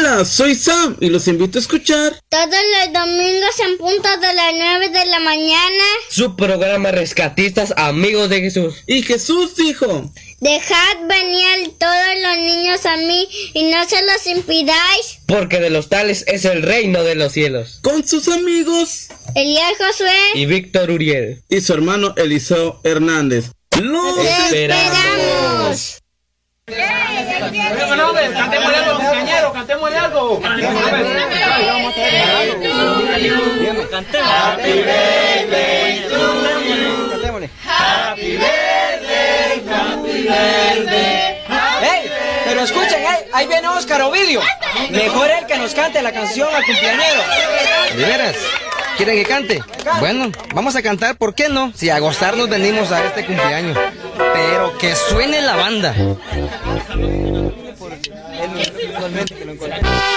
Hola, soy Sam y los invito a escuchar todos los domingos en punto de las 9 de la mañana su programa Rescatistas Amigos de Jesús. Y Jesús dijo: dejad venir todos los niños a mí y no se los impidáis, porque de los tales es el reino de los cielos. Con sus amigos Eliel Josué y Víctor Uriel y su hermano Eliseo Hernández. ¡Los esperamos! Cantémosle algo, compañero, cantémosle algo. Happy birthday to you. Happy birthday, happy birthday. ¡Ey! Pero escuchen, ahí viene Óscar Ovidio. Mejor él que nos cante la canción al cumpleañero. ¿De veras? ¿Quieren que cante? Bueno, vamos a cantar, ¿por qué no? Si a gozarnos venimos a este cumpleaños. Pero que suene la banda.